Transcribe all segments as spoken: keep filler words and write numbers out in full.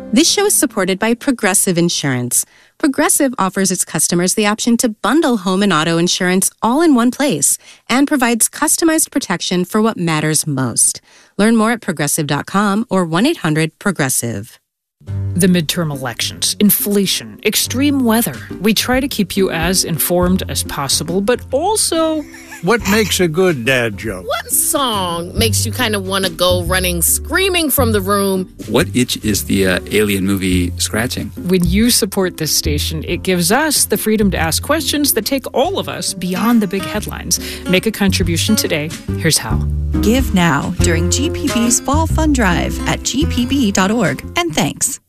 This show is supported by Progressive Insurance. Progressive offers its customers the option to bundle home and auto insurance all in one place and provides customized protection for what matters most. Learn more at progressive dot com or one eight hundred progressive. The midterm elections, inflation, extreme weather. We try to keep you as informed as possible, but also... What makes a good dad joke? What song makes you kind of want to go running, screaming from the room? What itch is the uh, Alien movie scratching? When you support this station, it gives us the freedom to ask questions that take all of us beyond the big headlines. Make a contribution today. Here's how. Give now during G P B's Fall Fund Drive at g p b dot org. And thanks.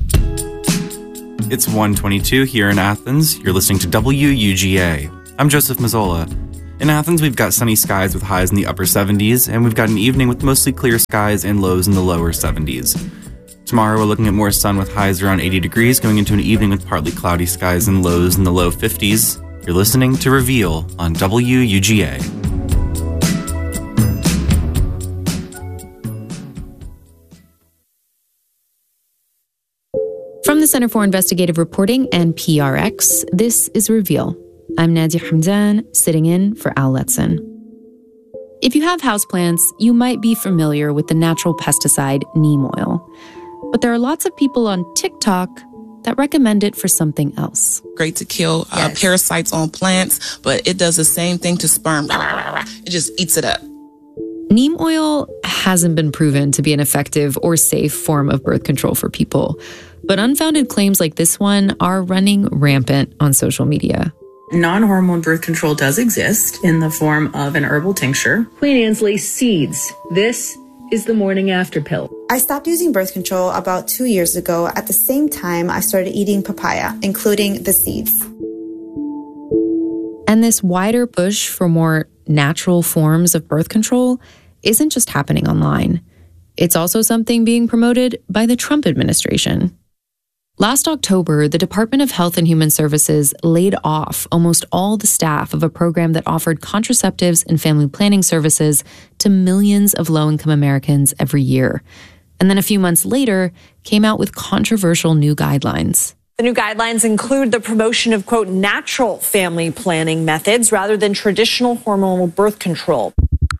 It's one twenty-two here in Athens. You're listening to W U G A. I'm Joseph Mazzola. In Athens, we've got sunny skies with highs in the upper seventies, and we've got an evening with mostly clear skies and lows in the lower seventies. Tomorrow, we're looking at more sun with highs around eighty degrees, going into an evening with partly cloudy skies and lows in the low fifties. You're listening to Reveal on W U G A. From the Center for Investigative Reporting and P R X, this is Reveal. I'm Nadia Hamdan, sitting in for Al Letson. If you have houseplants, you might be familiar with the natural pesticide neem oil. But there are lots of people on TikTok that recommend it for something else. Great to kill uh, yes. parasites on plants, but it does the same thing to sperm. It just eats it up. Neem oil hasn't been proven to be an effective or safe form of birth control for people. But unfounded claims like this one are running rampant on social media. Non-hormone birth control does exist in the form of an herbal tincture. Queen Anne's Lace Seeds. This is the morning after pill. I stopped using birth control about two years ago. At the same time, I started eating papaya, including the seeds. And this wider push for more natural forms of birth control isn't just happening online. It's also something being promoted by the Trump administration. Last October, the Department of Health and Human Services laid off almost all the staff of a program that offered contraceptives and family planning services to millions of low-income Americans every year. And then a few months later, came out with controversial new guidelines. The new guidelines include the promotion of, quote, natural family planning methods rather than traditional hormonal birth control.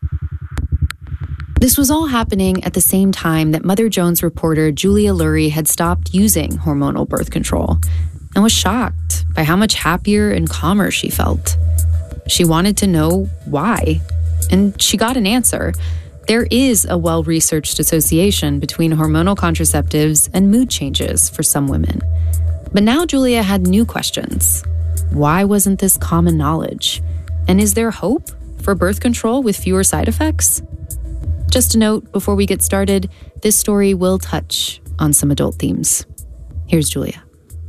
This was all happening at the same time that Mother Jones reporter Julia Lurie had stopped using hormonal birth control and was shocked by how much happier and calmer she felt. She wanted to know why, and she got an answer. There is a well-researched association between hormonal contraceptives and mood changes for some women. But now Julia had new questions. Why wasn't this common knowledge? And is there hope for birth control with fewer side effects? Just a note before we get started, this story will touch on some adult themes. Here's Julia.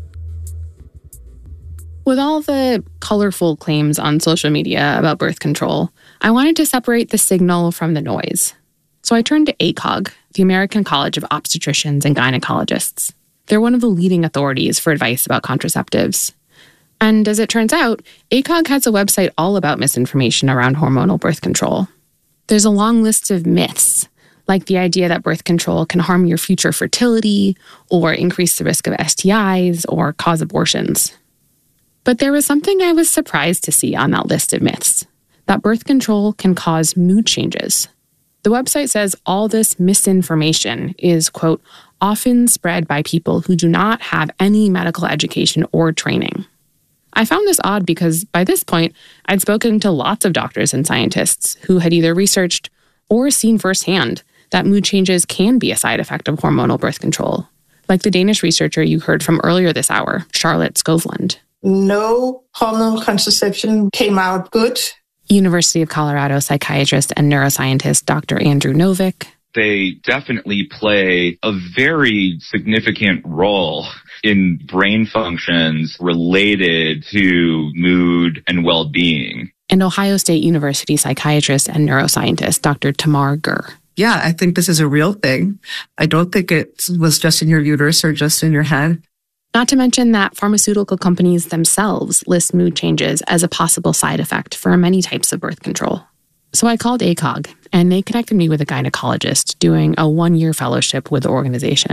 With all the colorful claims on social media about birth control, I wanted to separate the signal from the noise. So I turned to A C O G, the American College of Obstetricians and Gynecologists. They're one of the leading authorities for advice about contraceptives. And as it turns out, A C O G has a website all about misinformation around hormonal birth control. There's a long list of myths, like the idea that birth control can harm your future fertility or increase the risk of S T Is or cause abortions. But there was something I was surprised to see on that list of myths, that birth control can cause mood changes. The website says all this misinformation is, quote, often spread by people who do not have any medical education or training. I found this odd because by this point, I'd spoken to lots of doctors and scientists who had either researched or seen firsthand that mood changes can be a side effect of hormonal birth control, like the Danish researcher you heard from earlier this hour, Charlotte Skovlund. No hormonal contraception came out good. University of Colorado psychiatrist and neuroscientist Doctor Andrew Novick. They definitely play a very significant role in brain functions related to mood and well-being. And Ohio State University psychiatrist and neuroscientist Doctor Tamar Gur. Yeah, I think this is a real thing. I don't think it was just in your uterus or just in your head. Not to mention that pharmaceutical companies themselves list mood changes as a possible side effect for many types of birth control. So I called A C O G, and they connected me with a gynecologist doing a one-year fellowship with the organization.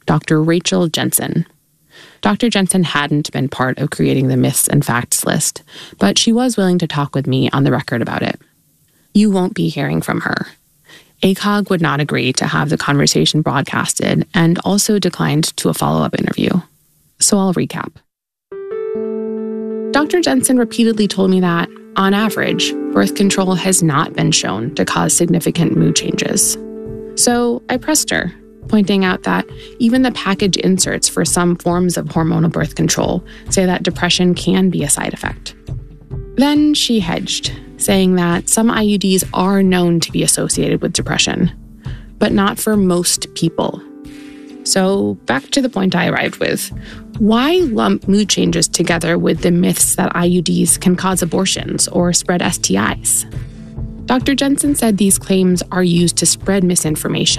Doctor Rachel Jensen. Doctor Jensen hadn't been part of creating the myths and facts list, but she was willing to talk with me on the record about it. You won't be hearing from her. A C O G would not agree to have the conversation broadcasted and also declined to a follow-up interview. So I'll recap. Doctor Jensen repeatedly told me that, on average, birth control has not been shown to cause significant mood changes. So I pressed her, pointing out that even the package inserts for some forms of hormonal birth control say that depression can be a side effect. Then she hedged, saying that some I U Ds are known to be associated with depression, but not for most people. So back to the point I arrived with. Why lump mood changes together with the myths that I U Ds can cause abortions or spread S T Is? Doctor Jensen said these claims are used to spread misinformation